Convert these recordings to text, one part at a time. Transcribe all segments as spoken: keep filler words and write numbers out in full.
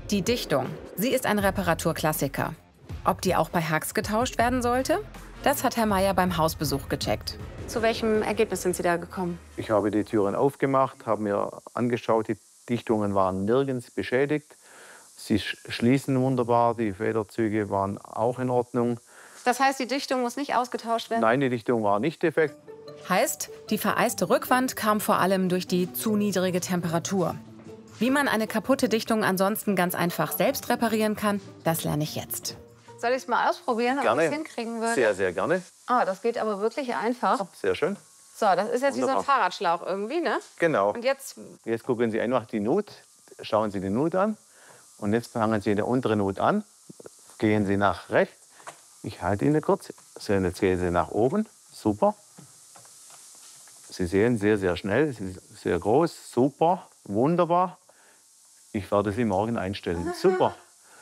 Die Dichtung, sie ist ein Reparaturklassiker. Ob die auch bei Hacks getauscht werden sollte? Das hat Herr Meier beim Hausbesuch gecheckt. Zu welchem Ergebnis sind Sie da gekommen? Ich habe die Türen aufgemacht, habe mir angeschaut, die Dichtungen waren nirgends beschädigt. Sie schließen wunderbar, die Federzüge waren auch in Ordnung. Das heißt, die Dichtung muss nicht ausgetauscht werden? Nein, die Dichtung war nicht defekt. Heißt, die vereiste Rückwand kam vor allem durch die zu niedrige Temperatur. Wie man eine kaputte Dichtung ansonsten ganz einfach selbst reparieren kann, das lerne ich jetzt. Soll ich es mal ausprobieren, ob ich es hinkriegen würde? Sehr, sehr gerne. Ah, das geht aber wirklich einfach. Sehr schön. So, das ist jetzt Wunderbar. wie so ein Fahrradschlauch irgendwie, ne? Genau. Und jetzt? Jetzt gucken Sie einfach die Nut, schauen Sie die Nut an. Und jetzt fangen Sie die untere Nut an, gehen Sie nach rechts. Ich halte Ihnen kurz. So, und jetzt gehen Sie nach oben. Super. Sie sehen, sehr, sehr schnell, Sie sind sehr groß, super, wunderbar. Ich werde sie morgen einstellen. Super.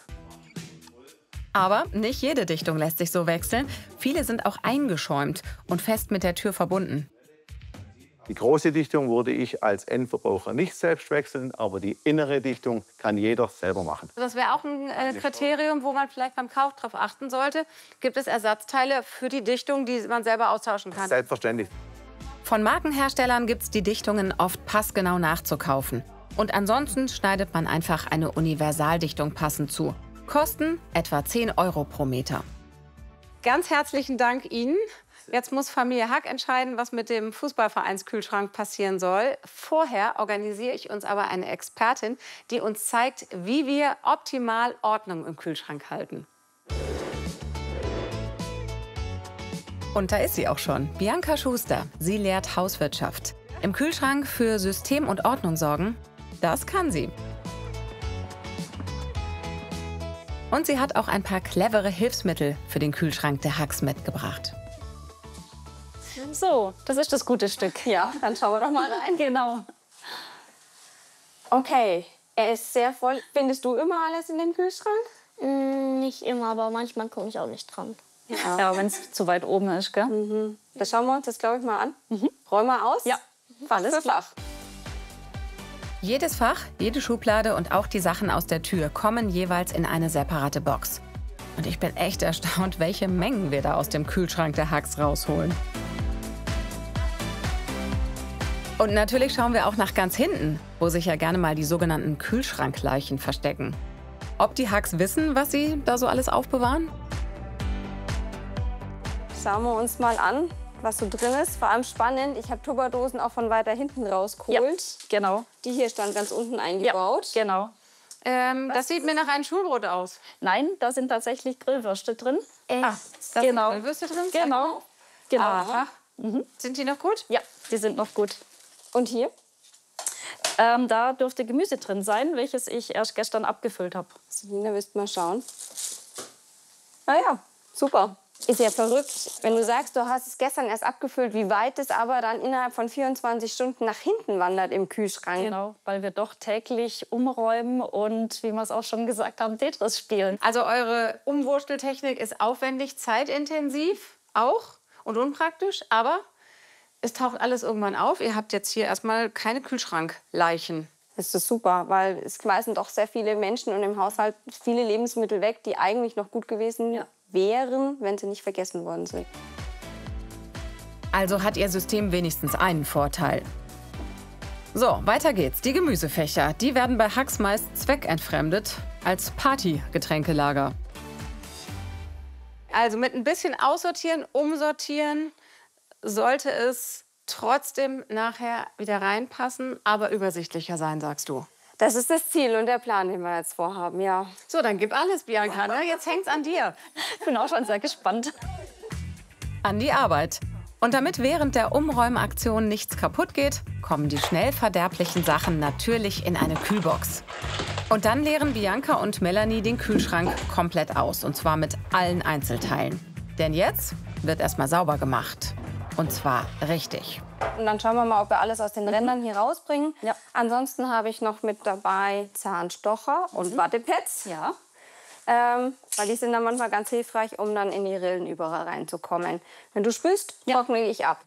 Aber nicht jede Dichtung lässt sich so wechseln. Viele sind auch eingeschäumt und fest mit der Tür verbunden. Die große Dichtung würde ich als Endverbraucher nicht selbst wechseln, aber die innere Dichtung kann jeder selber machen. Das wäre auch ein äh, Kriterium, wo man vielleicht beim Kauf darauf achten sollte. Gibt es Ersatzteile für die Dichtung, die man selber austauschen kann? Selbstverständlich. Von Markenherstellern gibt es die Dichtungen oft passgenau nachzukaufen. Und ansonsten schneidet man einfach eine Universaldichtung passend zu. Kosten etwa zehn Euro pro Meter. Ganz herzlichen Dank Ihnen. Jetzt muss Familie Hack entscheiden, was mit dem Fußballvereinskühlschrank passieren soll. Vorher organisiere ich uns aber eine Expertin, die uns zeigt, wie wir optimal Ordnung im Kühlschrank halten. Und da ist sie auch schon, Bianca Schuster. Sie lehrt Hauswirtschaft. Im Kühlschrank für System und Ordnung sorgen, das kann sie. Und sie hat auch ein paar clevere Hilfsmittel für den Kühlschrank der Hacks mitgebracht. So, das ist das gute Stück. Ja, dann schauen wir doch mal rein. Genau. Okay, er ist sehr voll. Findest du immer alles in den Kühlschrank? Mm, nicht immer, aber manchmal komme ich auch nicht dran. Ja, ja wenn es zu weit oben ist, gell? Mhm. Das schauen wir uns jetzt, glaube ich, mal an. Mhm. Räum mal aus. Ja. Alles klar. Jedes Fach, jede Schublade und auch die Sachen aus der Tür kommen jeweils in eine separate Box. Und ich bin echt erstaunt, welche Mengen wir da aus dem Kühlschrank der Hacks rausholen. Und natürlich schauen wir auch nach ganz hinten, wo sich ja gerne mal die sogenannten Kühlschrankleichen verstecken. Ob die Hacks wissen, was sie da so alles aufbewahren? Schauen wir uns mal an, was so drin ist. Vor allem spannend, ich habe Tupperdosen auch von weiter hinten rausgeholt. Ja, genau. Die hier stand ganz unten eingebaut. Ja, genau. Ähm, das sieht mir nach einem Schulbrot aus. Nein, da sind tatsächlich Grillwürste drin. Echt? Ah, da genau. sind Grillwürste drin? Genau. genau. Aha. Mhm. Sind die noch gut? Ja, die sind noch gut. Und hier? Ähm, da dürfte Gemüse drin sein, welches ich erst gestern abgefüllt habe. Selina, willst du mal schauen? Ah ja, super. Ist ja verrückt, wenn du sagst, du hast es gestern erst abgefüllt, wie weit es aber dann innerhalb von vierundzwanzig Stunden nach hinten wandert im Kühlschrank. Genau, weil wir doch täglich umräumen und, wie wir es auch schon gesagt haben, Tetris spielen. Also eure Umwursteltechnik ist aufwendig, zeitintensiv auch und unpraktisch, aber es taucht alles irgendwann auf. Ihr habt jetzt hier erstmal keine Kühlschrankleichen. Das ist super, weil es schmeißen doch sehr viele Menschen und im Haushalt viele Lebensmittel weg, die eigentlich noch gut gewesen ja. wären, wenn sie nicht vergessen worden sind. Also hat Ihr System wenigstens einen Vorteil. So, weiter geht's. Die Gemüsefächer, die werden bei Hacks meist zweckentfremdet als Partygetränkelager. Also mit ein bisschen aussortieren, umsortieren sollte es trotzdem nachher wieder reinpassen, aber übersichtlicher sein, sagst du. Das ist das Ziel und der Plan, den wir jetzt vorhaben, ja. So, dann gib alles, Bianca, ne? Jetzt hängt's an dir. Ich bin auch schon sehr gespannt. An die Arbeit. Und damit während der Umräumaktion nichts kaputt geht, kommen die schnell verderblichen Sachen natürlich in eine Kühlbox. Und dann leeren Bianca und Melanie den Kühlschrank komplett aus, und zwar mit allen Einzelteilen. Denn jetzt wird erstmal sauber gemacht. Und zwar richtig. Und dann schauen wir mal, ob wir alles aus den Rändern hier rausbringen. Ja. Ansonsten habe ich noch mit dabei Zahnstocher und Wattepads. Ja. Ähm, weil die sind dann manchmal ganz hilfreich, um dann in die Rillen überall reinzukommen. Wenn du spülst, Ja. trockne ich ab.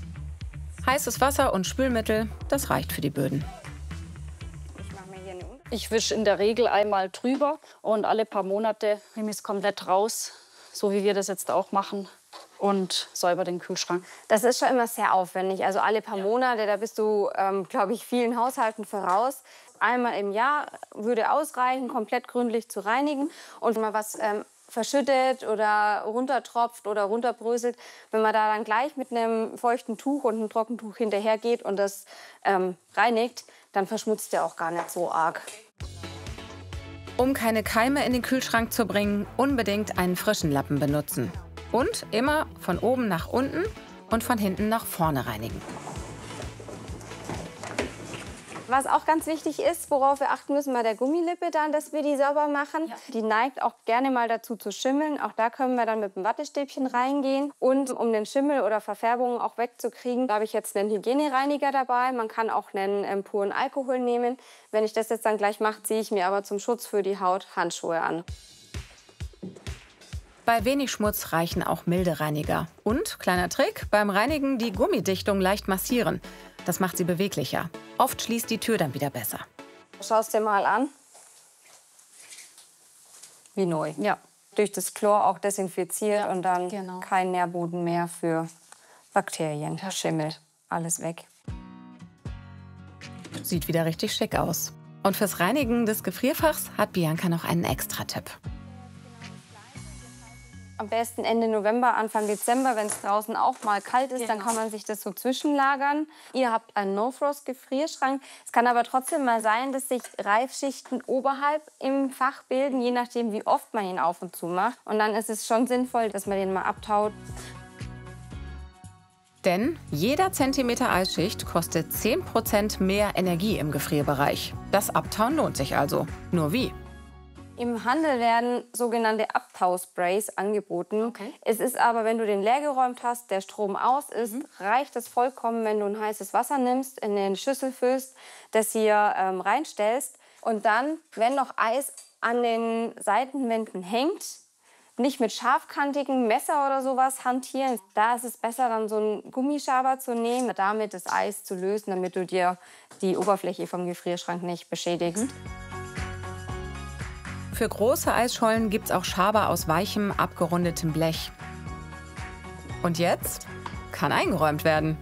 Heißes Wasser und Spülmittel, das reicht für die Böden. Ich mache mir hier eine Ich wische in der Regel einmal drüber und alle paar Monate nehme ich es komplett raus, so wie wir das jetzt auch machen, und säuber den Kühlschrank. Das ist schon immer sehr aufwendig. Also alle paar Monate, da bist du, ähm, glaube ich, vielen Haushalten voraus. Einmal im Jahr würde ausreichen, komplett gründlich zu reinigen. Und wenn man was ähm, verschüttet oder runtertropft oder runterbröselt, wenn man da dann gleich mit einem feuchten Tuch und einem Trockentuch hinterher geht und das ähm, reinigt, dann verschmutzt der auch gar nicht so arg. Um keine Keime in den Kühlschrank zu bringen, unbedingt einen frischen Lappen benutzen. Und immer von oben nach unten und von hinten nach vorne reinigen. Was auch ganz wichtig ist, worauf wir achten müssen bei der Gummilippe dann, dass wir die sauber machen. Ja. Die neigt auch gerne mal dazu zu schimmeln. Auch da können wir dann mit dem Wattestäbchen reingehen. Und um den Schimmel oder Verfärbungen auch wegzukriegen, da habe ich jetzt einen Hygienereiniger dabei. Man kann auch einen ähm, puren Alkohol nehmen. Wenn ich das jetzt dann gleich mache, ziehe ich mir aber zum Schutz für die Haut Handschuhe an. Bei wenig Schmutz reichen auch milde Reiniger. Und, kleiner Trick, beim Reinigen die Gummidichtung leicht massieren. Das macht sie beweglicher. Oft schließt die Tür dann wieder besser. Schau es dir mal an. Wie neu. Ja. Durch das Chlor auch desinfiziert, ja, und dann genau. Kein Nährboden mehr für Bakterien. Schimmel. Alles weg. Sieht wieder richtig schick aus. Und fürs Reinigen des Gefrierfachs hat Bianca noch einen Extra-Tipp. Am besten Ende November, Anfang Dezember, wenn es draußen auch mal kalt ist, genau. Dann kann man sich das so zwischenlagern. Ihr habt einen No-Frost-Gefrierschrank. Es kann aber trotzdem mal sein, dass sich Reifschichten oberhalb im Fach bilden, je nachdem, wie oft man ihn auf und zu macht. Und dann ist es schon sinnvoll, dass man den mal abtaut. Denn jeder Zentimeter Eisschicht kostet zehn Prozent mehr Energie im Gefrierbereich. Das Abtauen lohnt sich also. Nur wie? Im Handel werden sogenannte Abtausprays angeboten. Okay. Es ist aber, wenn du den leer geräumt hast, der Strom aus ist, mhm. reicht es vollkommen, wenn du ein heißes Wasser nimmst, in eine Schüssel füllst, das hier ähm, reinstellst und dann, wenn noch Eis an den Seitenwänden hängt, nicht mit scharfkantigen Messer oder sowas hantieren. Da ist es besser, dann so einen Gummischaber zu nehmen, damit das Eis zu lösen, damit du dir die Oberfläche vom Gefrierschrank nicht beschädigst. Mhm. Für große Eisschollen gibt es auch Schaber aus weichem, abgerundetem Blech. Und jetzt kann eingeräumt werden.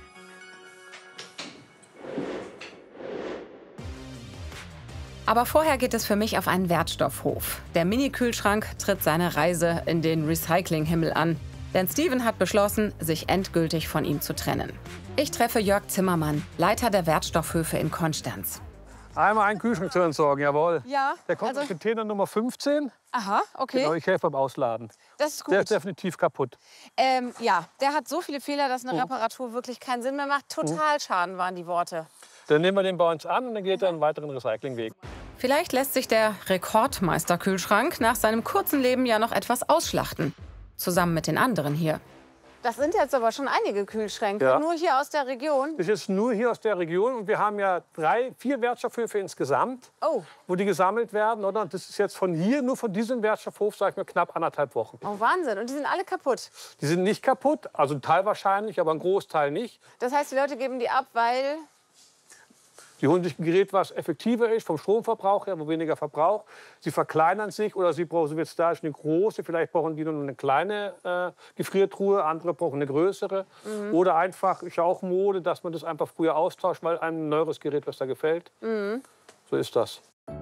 Aber vorher geht es für mich auf einen Wertstoffhof. Der Mini-Kühlschrank tritt seine Reise in den Recyclinghimmel an. Denn Steven hat beschlossen, sich endgültig von ihm zu trennen. Ich treffe Jörg Zimmermann, Leiter der Wertstoffhöfe in Konstanz. Einmal einen Kühlschrank zu entsorgen, jawohl. Ja, Der kommt also- mit Container Nummer fünfzehn. Aha, okay. Genau, ich helfe beim Ausladen. Das ist gut. Der ist definitiv kaputt. Ähm, ja, der hat so viele Fehler, dass eine Mhm. Reparatur wirklich keinen Sinn mehr macht. Total Schaden waren die Worte. Dann nehmen wir den bei uns an und dann geht er einen weiteren Recyclingweg. Vielleicht lässt sich der Rekordmeister-Kühlschrank nach seinem kurzen Leben ja noch etwas ausschlachten. Zusammen mit den anderen hier. Das sind jetzt aber schon einige Kühlschränke, Ja. nur hier aus der Region. Das ist jetzt nur hier aus der Region und wir haben ja drei, vier Wertstoffhöfe insgesamt, Oh, wo die gesammelt werden. Oder? Und das ist jetzt von hier, nur von diesem Wertstoffhof, sag ich mal, knapp anderthalb Wochen. oh Wahnsinn. Und die sind alle kaputt. Die sind nicht kaputt, also ein Teil wahrscheinlich, aber ein Großteil nicht. Das heißt, die Leute geben die ab, weil... Die holen sich ein Gerät, was effektiver ist, vom Stromverbrauch her, wo weniger Verbrauch. Sie verkleinern sich oder sie brauchen, so wird es da, ist eine große, vielleicht brauchen die nur eine kleine äh, Gefriertruhe, andere brauchen eine größere. Mhm. Oder einfach, ist ja auch Mode, dass man das einfach früher austauscht, weil einem ein neueres Gerät besser gefällt. Mhm. So ist das.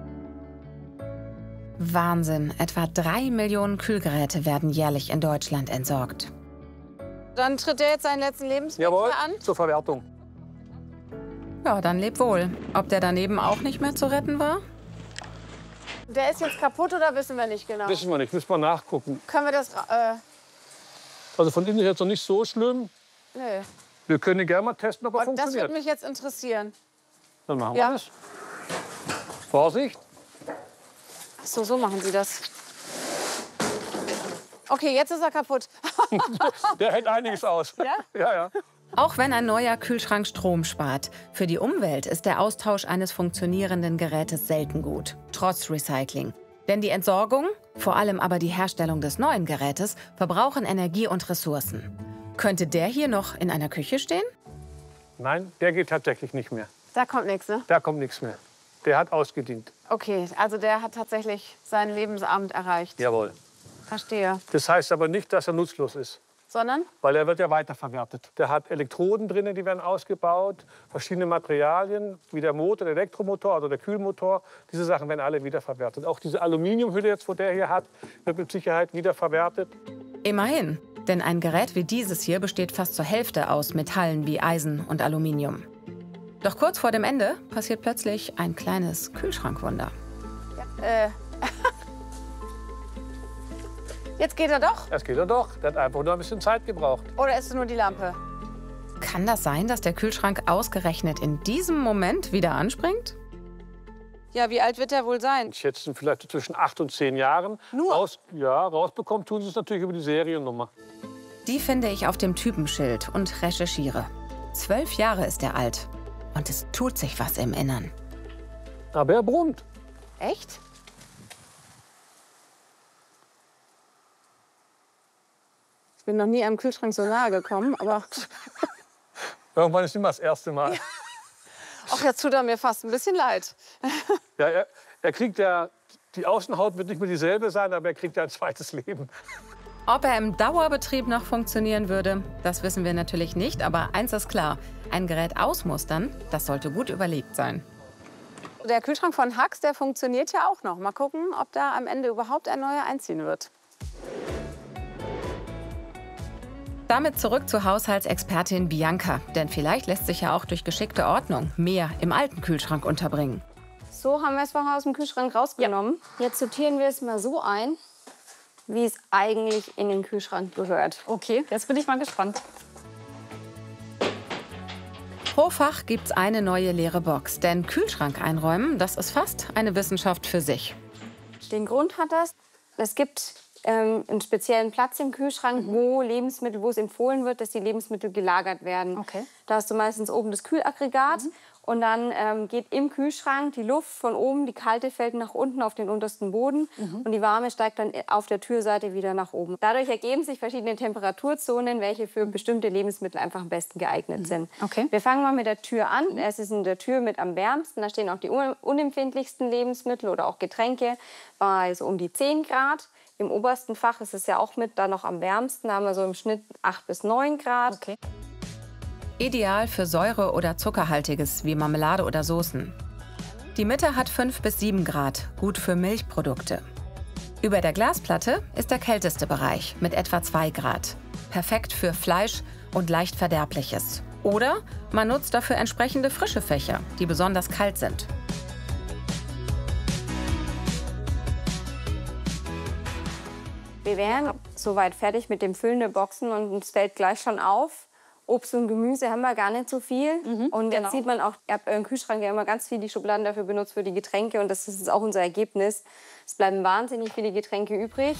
Wahnsinn, etwa drei Millionen Kühlgeräte werden jährlich in Deutschland entsorgt. Dann tritt er jetzt seinen letzten Lebensweg Jawohl, hier an. zur Verwertung. Ja, dann leb wohl. Ob der daneben auch nicht mehr zu retten war? Der ist jetzt kaputt oder wissen wir nicht genau? Wissen wir nicht, müssen wir nachgucken. Können wir das... Äh, Also von innen ist jetzt noch nicht so schlimm. nö. Wir können gerne mal testen, ob er Und das funktioniert. würde mich jetzt interessieren. Dann machen Ja. wir das. Vorsicht. Ach so, so machen Sie das. Okay, jetzt ist er kaputt. Der hält einiges aus. Ja? Ja, ja. Auch wenn ein neuer Kühlschrank Strom spart, für die Umwelt ist der Austausch eines funktionierenden Gerätes selten gut, trotz Recycling. Denn die Entsorgung, vor allem aber die Herstellung des neuen Gerätes, verbrauchen Energie und Ressourcen. Könnte der hier noch in einer Küche stehen? Nein, der geht tatsächlich nicht mehr. Da kommt nichts, ne? Da kommt nichts mehr. Der hat ausgedient. Okay, also der hat tatsächlich sein Lebensabend erreicht. Jawohl. Verstehe. Das heißt aber nicht, dass er nutzlos ist. Sondern? Weil er wird ja weiterverwertet. Der hat Elektroden drin, die werden ausgebaut, verschiedene Materialien, wie der Motor, der Elektromotor, also der Kühlmotor. Diese Sachen werden alle wiederverwertet. Auch diese Aluminiumhülle, jetzt, wo der hier hat, wird mit Sicherheit wiederverwertet. Immerhin, denn ein Gerät wie dieses hier besteht fast zur Hälfte aus Metallen wie Eisen und Aluminium. Doch kurz vor dem Ende passiert plötzlich ein kleines Kühlschrankwunder. Äh. Jetzt geht er doch? Das geht er doch. Der hat einfach nur ein bisschen Zeit gebraucht. Oder ist es nur die Lampe? Kann das sein, dass der Kühlschrank ausgerechnet in diesem Moment wieder anspringt? Ja, wie alt wird er wohl sein? Ich schätze vielleicht zwischen acht und zehn Jahren. Nur? Raus, ja, rausbekommen tun sie es natürlich über die Seriennummer. Die finde ich auf dem Typenschild und recherchiere. Zwölf Jahre ist er alt. Und es tut sich was im Innern. Aber er brummt. Echt? Ich bin noch nie einem Kühlschrank so nahe gekommen, aber... Irgendwann ist immer das erste Mal. Ja. Ach, jetzt tut er mir fast ein bisschen leid. Ja, er, er kriegt ja, die Außenhaut wird nicht mehr dieselbe sein, aber er kriegt ja ein zweites Leben. Ob er im Dauerbetrieb noch funktionieren würde, das wissen wir natürlich nicht. Aber eins ist klar, ein Gerät ausmustern, das sollte gut überlegt sein. Der Kühlschrank von Hax, der funktioniert ja auch noch. Mal gucken, ob da am Ende überhaupt ein neuer einziehen wird. Damit zurück zur Haushaltsexpertin Bianca. Denn vielleicht lässt sich ja auch durch geschickte Ordnung mehr im alten Kühlschrank unterbringen. So haben wir es vorher aus dem Kühlschrank rausgenommen. Ja. Jetzt sortieren wir es mal so ein, wie es eigentlich in den Kühlschrank gehört. Okay, jetzt bin ich mal gespannt. Pro Fach gibt's eine neue leere Box. Denn Kühlschrank einräumen, das ist fast eine Wissenschaft für sich. Den Grund hat das, es gibt ähm, einen speziellen Platz im Kühlschrank, mhm. wo Lebensmittel, wo es empfohlen wird, dass die Lebensmittel gelagert werden. Okay. Da hast du meistens oben das Kühlaggregat. Mhm. Und dann ähm, geht im Kühlschrank die Luft von oben, die kalte fällt nach unten auf den untersten Boden. Mhm. Und die warme steigt dann auf der Türseite wieder nach oben. Dadurch ergeben sich verschiedene Temperaturzonen, welche für bestimmte Lebensmittel einfach am besten geeignet mhm. sind. Okay. Wir fangen mal mit der Tür an. Es ist in der Tür mit am wärmsten. Da stehen auch die un unempfindlichsten Lebensmittel oder auch Getränke bei so um die zehn Grad. Im obersten Fach ist es ja auch mit da noch am wärmsten. Da haben wir so im Schnitt acht bis neun Grad. Okay. Ideal für Säure- oder Zuckerhaltiges wie Marmelade oder Soßen. Die Mitte hat fünf bis sieben Grad, gut für Milchprodukte. Über der Glasplatte ist der kälteste Bereich mit etwa zwei Grad. Perfekt für Fleisch und leicht Verderbliches. Oder man nutzt dafür entsprechende frische Fächer, die besonders kalt sind. Wir wären soweit fertig mit dem Füllen der Boxen und uns fällt gleich schon auf, Obst und Gemüse haben wir gar nicht so viel. Mhm, und jetzt genau. sieht man auch, ihr habt euren Kühlschrank ja immer ganz viel die Schubladen dafür benutzt für die Getränke. Und das ist auch unser Ergebnis. Es bleiben wahnsinnig viele Getränke übrig.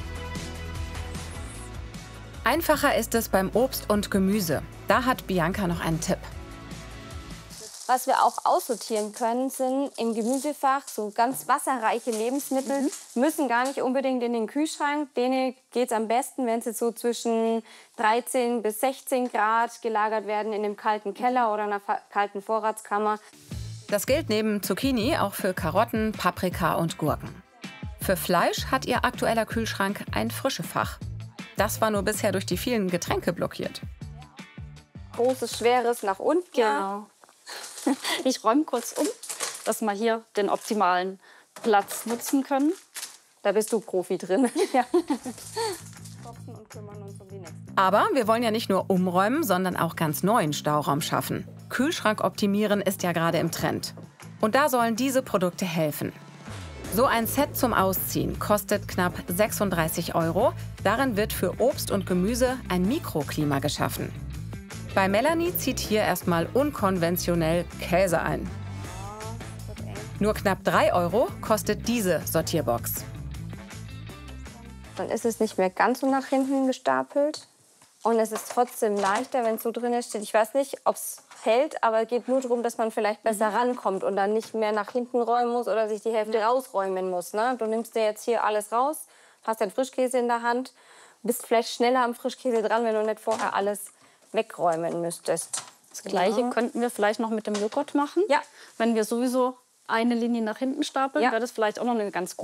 Einfacher ist es beim Obst und Gemüse. Da hat Bianca noch einen Tipp. Was wir auch aussortieren können, sind im Gemüsefach so ganz wasserreiche Lebensmittel. Mhm. Müssen gar nicht unbedingt in den Kühlschrank. Denen geht es am besten, wenn sie so zwischen dreizehn bis sechzehn Grad gelagert werden in einem kalten Keller oder einer kalten Vorratskammer. Das gilt neben Zucchini auch für Karotten, Paprika und Gurken. Für Fleisch hat ihr aktueller Kühlschrank ein Frischefach. Das war nur bisher durch die vielen Getränke blockiert. Großes, schweres nach unten. Genau. Ich räume kurz um, dass wir hier den optimalen Platz nutzen können. Da bist du Profi drin. Ja. Aber wir wollen ja nicht nur umräumen, sondern auch ganz neuen Stauraum schaffen. Kühlschrank optimieren ist ja gerade im Trend. Und da sollen diese Produkte helfen. So ein Set zum Ausziehen kostet knapp sechsunddreißig Euro. Darin wird für Obst und Gemüse ein Mikroklima geschaffen. Bei Melanie zieht hier erstmal unkonventionell Käse ein. Nur knapp drei Euro kostet diese Sortierbox. Dann ist es nicht mehr ganz so nach hinten gestapelt. Und es ist trotzdem leichter, wenn es so drin steht. Ich weiß nicht, ob es hält, aber es geht nur darum, dass man vielleicht besser rankommt und dann nicht mehr nach hinten räumen muss oder sich die Hälfte rausräumen muss. Ne? Du nimmst dir jetzt hier alles raus, hast den Frischkäse in der Hand, bist vielleicht schneller am Frischkäse dran, wenn du nicht vorher alles wegräumen müsstest. Das Gleiche genau. könnten wir vielleicht noch mit dem Joghurt machen. Ja. Wenn wir sowieso eine Linie nach hinten stapeln. Ja. Wäre das vielleicht auch noch eine ganz